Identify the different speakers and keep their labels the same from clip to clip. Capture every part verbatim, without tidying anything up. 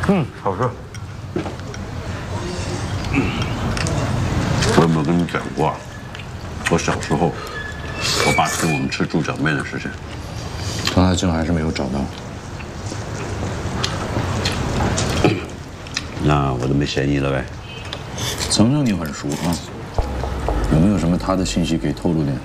Speaker 1: 嗯，好吃。嗯，我有没有跟你讲过啊？我小时候，我爸请我们吃猪脚面的事情。
Speaker 2: 张大庆还是没有找到。
Speaker 1: 那我就没嫌疑了呗。
Speaker 2: 程程你很熟啊，有没有什么他的信息可以透露点？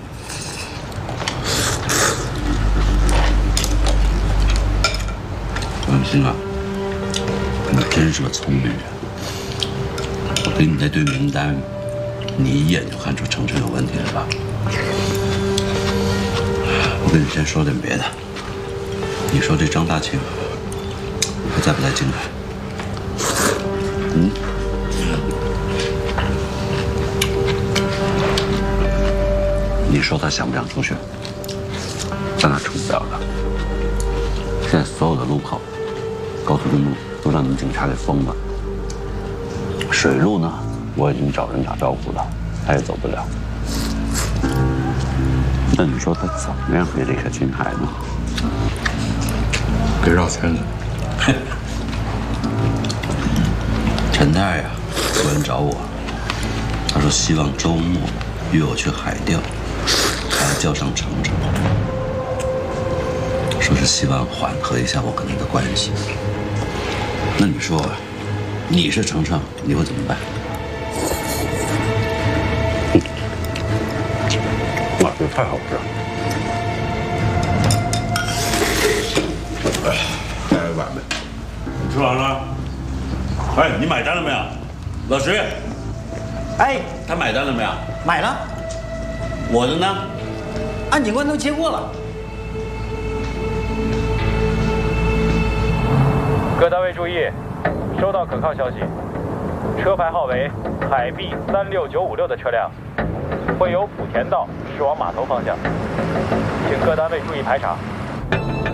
Speaker 1: 放心啊，你真是个聪明人。我给你那堆名单，你一眼就看出程程有问题了吧？我跟你先说点别的。你说这张大庆还在不在京海？嗯？你说他想不想出去？但他出不了了。现在所有的路口、高速公路都让你们警察给封了。水路呢，我已经找人打招呼了，他也走不了。那你说他怎么样可以离开青海呢？
Speaker 2: 给绕圈子。
Speaker 1: 陈太呀，突然找我，他说希望周末约我去海钓，还要叫上程程，说是希望缓和一下我跟他的关系。那你说，你是程程，你会怎么办？哇，这太好吃了！哎，来碗呗。你吃完了？哎，你买单了没有？老石。
Speaker 3: 哎，
Speaker 1: 他买单了没有？
Speaker 3: 买了。
Speaker 1: 我的呢？
Speaker 3: 安警官都接过了。
Speaker 4: 各单位注意，收到可靠消息，车牌号为海 B 三六九五六的车辆，会由莆田道驶往码头方向，请各单位注意排查。